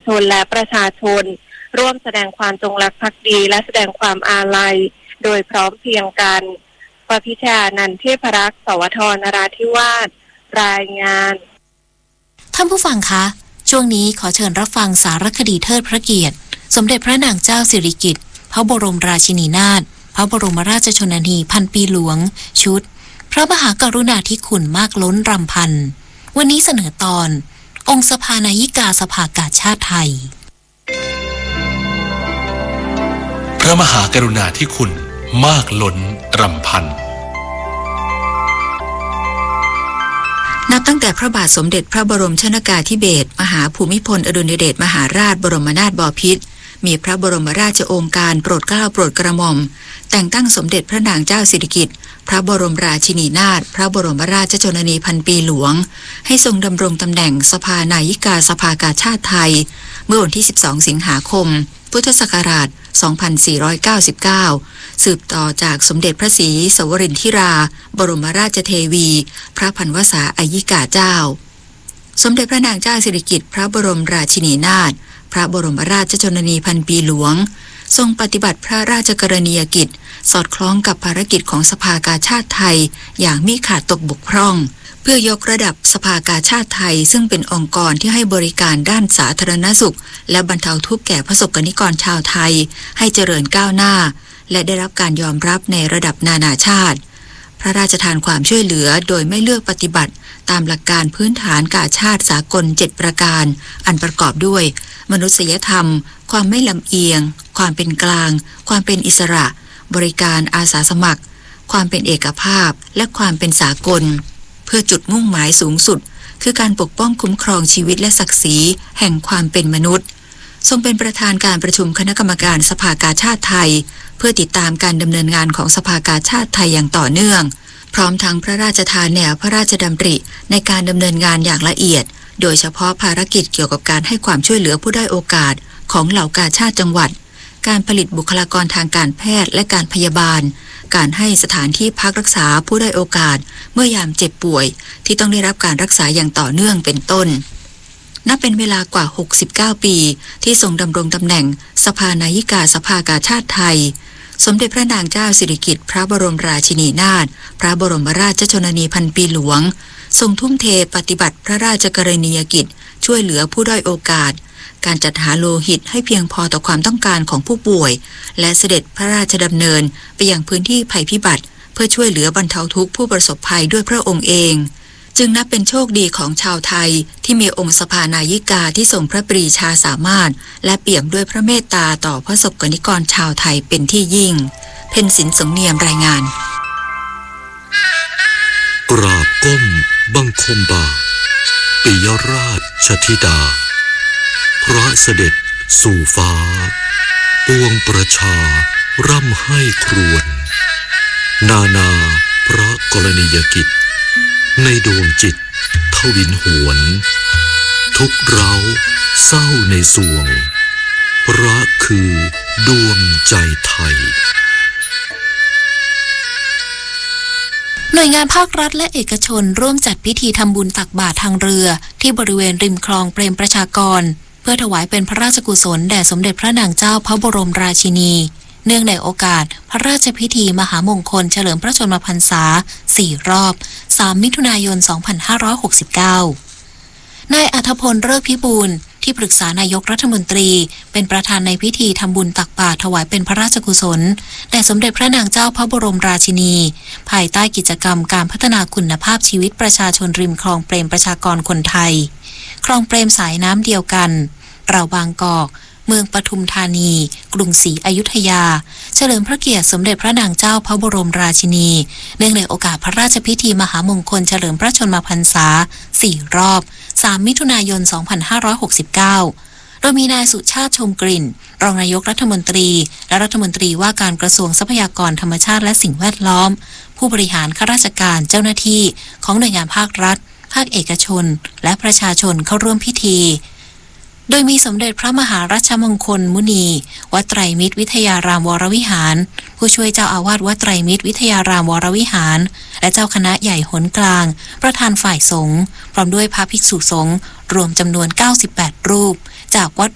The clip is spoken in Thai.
ชนและประชาชนร่วมแสดงความจงรักภักดีและแสดงความอาลัยโดยพร้อมเพรียงกันปพิชานันท์เทพรักษ์สวท นราธิวาสรายงานท่านผู้ฟังคะช่วงนี้ขอเชิญรับฟังสารคดีเทิดพระเกียรติสมเด็จพระนางเจ้าสิริกิติ์พระบรมราชินีนาถพระบรมราชชนนีพันปีหลวงชุดพระมหากรุณาธิคุณมากล้นรำพันวันนี้เสนอตอนองค์สภานายิกาสภากาชาดไทยพระมหากรุณาธิคุณมากล้นรำพันนับตั้งแต่พระบาทสมเด็จพระบรมชนกาธิเบศรมหาภูมิพลอดุลยเดชมหาราชบรมนาถบพิตรมีพระบรมราชโองการโปรดเกล้าโปรดกระหม่อมแต่งตั้งสมเด็จพระนางเจ้าสิริกิติ์พระบรมราชินีนาถพระบรมราชชนนีพันปีหลวงให้ทรงดำรงตำแหน่งสภานายิกาสภากาชาดไทยเมื่อวันที่12สิงหาคมพุทธศักราช2499สืบต่อจากสมเด็จพระศรีสวรินทร์ธิราบรมราชเทวีพระพันวษาอัยยิกาเจ้าสมเด็จพระนางเจ้าสิริกิติ์พระบรมราชินีนาถพระบรมราชชนนีพันปีหลวงทรงปฏิบัติพระราชกรณียกิจสอดคล้องกับภารกิจของสภากาชาดไทยอย่างมิขาดตกบกพร่องเพื่อยกระดับสภากาชาดไทยซึ่งเป็นองค์กรที่ให้บริการด้านสาธารณสุขและบรรเทาทุกข์แก่ประสบกนิกรชาวไทยให้เจริญก้าวหน้าและได้รับการยอมรับในระดับนานาชาติพระราชทานความช่วยเหลือโดยไม่เลือกปฏิบัติตามหลักการพื้นฐานกาชาดสากล7ประการอันประกอบด้วยมนุษยธรรมความไม่ลำเอียงความเป็นกลางความเป็นอิสระบริการอาสาสมัครความเป็นเอกภาพและความเป็นสากลเพื่อจุดมุ่งหมายสูงสุดคือการปกป้องคุ้มครองชีวิตและศักดิ์ศรีแห่งความเป็นมนุษย์ทรงเป็นประธานการประชุมคณะกรรมการสภากาชาดไทยเพื่อติดตามการดำเนินงานของสภากาชาดไทยอย่างต่อเนื่องพร้อมทั้งพระราชทานแนวพระราชดำริในการดำเนินงานอย่างละเอียดโดยเฉพาะภารกิจเกี่ยวกับการให้ความช่วยเหลือผู้ด้อยโอกาสของเหล่ากาชาดจังหวัดการผลิตบุคลากรทางการแพทย์และการพยาบาลการให้สถานที่พักรักษาผู้ด้อยโอกาสเมื่อยามเจ็บป่วยที่ต้องได้รับการรักษาอย่างต่อเนื่องเป็นต้นนับเป็นเวลากว่า69ปีที่ทรงดำรงตำแหน่งสภานายิกาสภากาชาดไทยสมเด็จพระนางเจ้าสิริกิติ์พระบรมราชินีนาถพระบรมราชชนนีพันปีหลวงทรงทุ่มเทปฏิบัติพระราชกรณียกิจช่วยเหลือผู้ด้อยโอกาสการจัดหาโลหิตให้เพียงพอต่อความต้องการของผู้ป่วยและเสด็จพระราชดำเนินไปยังพื้นที่ภัยพิบัติเพื่อช่วยเหลือบรรเทาทุกข์ผู้ประสบภัยด้วยพระองค์เองจึงนับเป็นโชคดีของชาวไทยที่มีองค์สภานายิกาที่ทรงพระปรีชาสามารถและเปี่ยมด้วยพระเมตตาต่อพระประสบกนิกรชาวไทยเป็นที่ยิ่งเพ็ญศิลป์สงเนียมรายงานกราบก้มบังคมบาทปิยราชธิดาพระเสด็จสู่ฟ้าปวงประชาร่ำให้ครวญนานาพระกรณียกิจในดวงจิตทวินหวนทุกเร้าเศร้าในสวงพระคือดวงใจไทยหน่วยงานภาครัฐและเอกชนร่วมจัดพิธีทำบุญตักบาตรทางเรือที่บริเวณริมคลองเปรมประชากรเพื่อถวายเป็นพระราชกุศลแด่สมเด็จพระนางเจ้าพระบรมราชินีเนื่องในโอกาสพระราชพิธีมหามงคลเฉลิมพระชนมพรรษา4รอบ3มิถุนายน2569นายอัธพลฤกษ์พิบูลที่ปรึกษานายกรัฐมนตรีเป็นประธานในพิธีทำบุญตักบาตรถวายเป็นพระราชกุศลแด่สมเด็จพระนางเจ้าพระบรมราชินีภายใต้กิจกรรมการพัฒนาคุณภาพชีวิตประชาชนริมคลองเปรมประชากรคนไทยคลองเปรมสายน้ำเดียวกันเราบางกอกเมืองปทุมธานีกรุงศรีอยุธยาเฉลิมพระเกียรติสมเด็จพระนางเจ้าพระบรมราชินีเนื่องในโอกาสพระราชพิธีมหามงคลเฉลิมพระชนมพรรษา4รอบ3มิถุนายน2569โดยมีนายสุชาติชมกลิ่นรองนายกรัฐมนตรีและรัฐมนตรีว่าการกระทรวงทรัพยากรธรรมชาติและสิ่งแวดล้อมผู้บริหารข้าราชการเจ้าหน้าที่ของหน่วยงานภาครัฐภาคเอกชนและประชาชนเข้าร่วมพิธีโดยมีสมเด็จพระมหารัชมงคลมุนีวัดไตรมิตรวิทยารามวรวิหารผู้ช่วยเจ้าอาวาสวัดไตรมิตรวิทยารามวรวิหารและเจ้าคณะใหญ่หนกลางประธานฝ่ายสงฆ์พร้อมด้วยพระภิกษุสงฆ์รวมจำนวน98รูปจากวัด